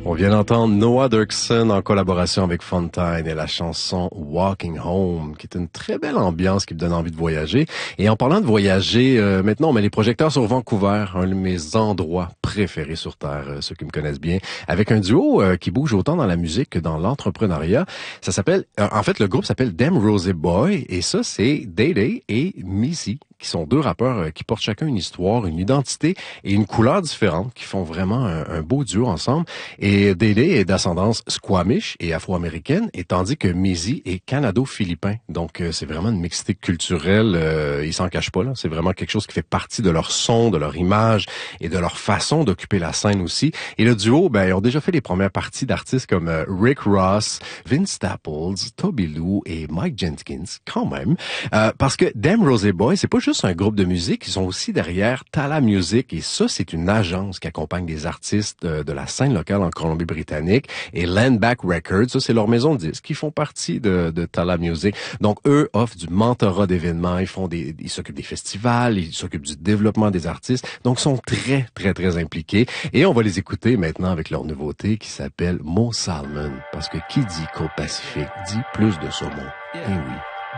On vient d'entendre Noah Dirksen en collaboration avec Fontine et la chanson Walking Home, qui est une très belle ambiance qui me donne envie de voyager. Et en parlant de voyager, maintenant on met les projecteurs sur Vancouver, un de mes endroits préférés sur Terre, ceux qui me connaissent bien, avec un duo qui bouge autant dans la musique que dans l'entrepreneuriat. Ça s'appelle, en fait le groupe s'appelle Them Rosy Boy, et ça c'est Day Day et Missy, qui sont deux rappeurs qui portent chacun une histoire, une identité et une couleur différente, qui font vraiment un beau duo ensemble. Et Day Day est d'ascendance squamish et afro-américaine, et tandis que Missy est canado-philippin. Donc c'est vraiment une mixité culturelle, ils s'en cachent pas là. C'est vraiment quelque chose qui fait partie de leur son, de leur image et de leur façon d'occuper la scène aussi. Et le duo, ils ont déjà fait les premières parties d'artistes comme Rick Ross, Vince Staples, Toby Lou et Mike Jenkins, quand même. Parce que Them Rosy Boy, c'est pas juste un groupe de musique, ils sont aussi derrière Tala Music, et ça, c'est une agence qui accompagne des artistes de la scène locale en Colombie-Britannique, et Landback Records, ça, c'est leur maison de disques, qui font partie de Tala Music. Donc, eux offrent du mentorat d'événements, ils s'occupent des festivals, ils s'occupent du développement des artistes, donc ils sont très, très, très impliqués, et on va les écouter maintenant avec leur nouveauté qui s'appelle Mo Salmon, parce que qui dit côte Pacifique dit plus de saumon. Eh oui.